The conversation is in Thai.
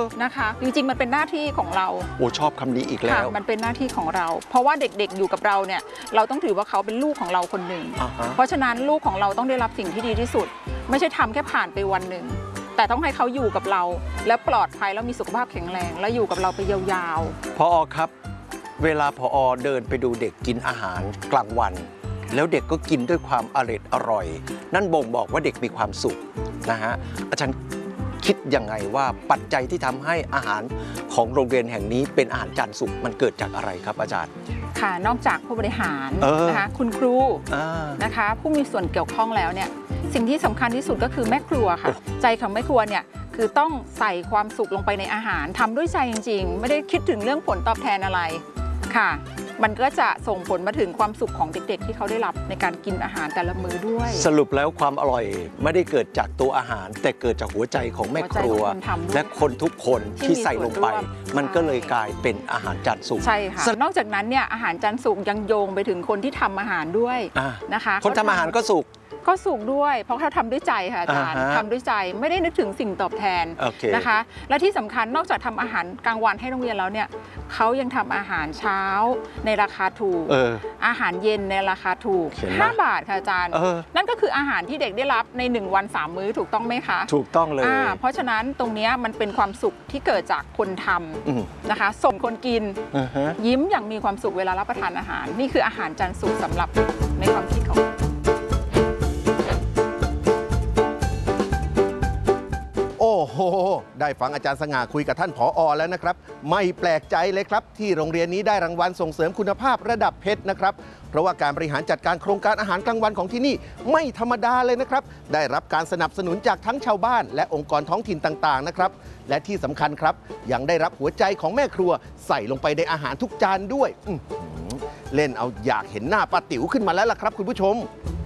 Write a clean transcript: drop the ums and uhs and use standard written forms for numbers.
นะคะจริงๆมันเป็นหน้าที่ของเราโอ้ชอบคำนี้อีกแล้วมันเป็นหน้าที่ของเราเพราะว่าเด็กๆอยู่กับเราเนี่ยเราต้องถือว่าเขาเป็นลูกของเราคนหนึ่งเพราะฉะนั้นลูกของเราต้องได้รับสิ่งที่ดีที่สุดไม่ใช่ทำแค่ผ่านไปวันหนึ่งแต่ต้องให้เขาอยู่กับเราและปลอดภัยแล้วมีสุขภาพแข็งแรงและอยู่กับเราไปยาวๆผอ.ครับเวลาผอ.เดินไปดูเด็กกินอาหารกลางวันแล้วเด็กก็กินด้วยความอร่อยนั่นบ่งบอกว่าเด็กมีความสุขนะฮะอาจารย์คิดยังไงว่าปัจจัยที่ทำให้อาหารของโรงเรียนแห่งนี้เป็นอาหารจานสุกมันเกิดจากอะไรครับอาจารย์ค่ะนอกจากผู้บริหารนะคะคุณครูนะคะผู้มีส่วนเกี่ยวข้องแล้วเนี่ยสิ่งที่สำคัญที่สุดก็คือแม่ครัวค่ะใจของแม่ครัวเนี่ยคือต้องใส่ความสุขลงไปในอาหารทำด้วยใจจริงๆไม่ได้คิดถึงเรื่องผลตอบแทนอะไรค่ะมันก็จะส่งผลมาถึงความสุขของเด็กๆที่เขาได้รับในการกินอาหารแต่ละมื้อด้วยสรุปแล้วความอร่อยไม่ได้เกิดจากตัวอาหารแต่เกิดจากหัวใจของแม่ครัวและคนทุกคนที่ใส่ลงไปมันก็เลยกลายเป็นอาหารจานสุกใช่ค่ะนอกจากนั้นเนี่ยอาหารจานสุกยังโยงไปถึงคนที่ทำอาหารด้วยนะคะคนทำอาหารก็สุกด้วยเพราะเขาทำด้วยใจค่ะอาจารย์ทำด้วยใจไม่ได้นึกถึงสิ่งตอบแทนนะคะและที่สำคัญนอกจากทำอาหารกลางวันให้โรงเรียนแล้วเนี่ยเขายังทำอาหารเช้าในราคาถูกอาหารเย็นในราคาถูก5 บาทค่ะอาจารย์นั่นก็คืออาหารที่เด็กได้รับใน1 วัน 3 มื้อถูกต้องไหมคะถูกต้องเลยเพราะฉะนั้นตรงนี้มันเป็นความสุขที่เกิดจากคนทำนะคะส่งคนกินยิ้มอย่างมีความสุขเวลารับประทานอาหารนี่คืออาหารจานสุกสำหรับในความคิดของโอ้โหได้ฟังอาจารย์สง่าคุยกับท่านผอ.แล้วนะครับไม่แปลกใจเลยครับที่โรงเรียนนี้ได้รางวัลส่งเสริมคุณภาพระดับเพชรนะครับเพราะว่าการบริหารจัดการโครงการอาหารกลางวันของที่นี่ไม่ธรรมดาเลยนะครับได้รับการสนับสนุนจากทั้งชาวบ้านและองค์กรท้องถิ่นต่างๆนะครับและที่สำคัญครับยังได้รับหัวใจของแม่ครัวใส่ลงไปในอาหารทุกจานด้วยเล่นเอาอยากเห็นหน้าป้าติ๋วขึ้นมาแล้วล่ะครับคุณผู้ชม